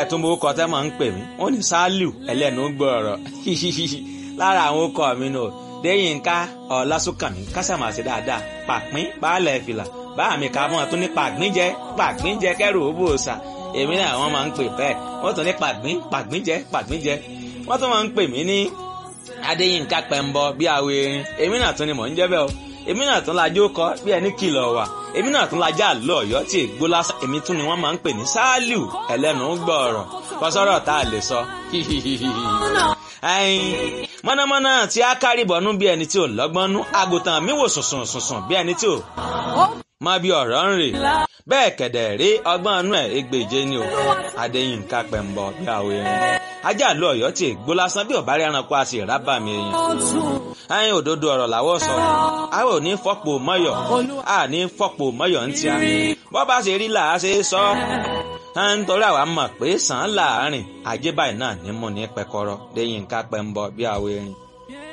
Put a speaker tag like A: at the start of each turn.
A: ẹ̀ tún bó kọ tẹ́ máa ń pè mí wọ́n ní Sàlíù ẹlẹ́nu gbọ́ọ̀rọ̀ lára àwọn okọ̀ mi nù Déyìnká Ọlásùnkànmí kásàmàṣe dáadáa pàpín baálẹ̀ fìlà báà mi kà mọ́ ọ tún ní pàgbínjẹ kẹ́rù òbòòsà èmi náà wọ́n máa ń pè bẹ́ẹ̀ wọ́n tún ní pàgbínjẹ wọ́n tún máa ń pè mí ní Adéyínká Pẹ́ńbọ bí àwọ̀ erin èmi náà tún ni mò ń jẹ́ bẹ́ẹ̀ o èmi náà tún lajó kọ bí ẹni kìlọ̀ wà èmi náà tún lajá àlọ́ Ọ̀yọ́ tí ègbó lásán èmi tún ni wọ́n máa ń pè ní Sàlíù ẹlẹ́nu gbọ́ọ̀rọ̀ kọsọ́rọ̀ tá a lè sọ. Mọ̀nàmọ́ná tí a kárí bọ̀nú bí ẹni tí ò lọ́gbọ́n nú àgùntàn mi wò sùnsùn bí ẹni tí ò mọ bí ọ̀rọ̀ ń rè bẹ́ẹ̀ kẹ̀dẹ̀ rí ọgbọ́n inú ẹ̀ egbèje ni o Adéyínká Pẹ́ńbọ bí àwọ̀ erin ajá àlọ́ Ọ̀yọ́ tí ègbó lásán bí ọ̀bá rí ẹranko a sì rábà mi èèyàn. Òdodo ọ̀rọ̀ làwọ̀ sọ àwọn ò ní fọ́pò mọ́yọ̀ a ní fọ́pò mọ́yọ̀ ń tíya bọ́ bá ṣe rí làá ṣe sọ nítorí àwa mọ̀ pé sàn án láàárín ajé báyìí náà ní mú ní pẹkọrọ Déyìnká Pẹ́ńbọ bí àwọ̀ erin.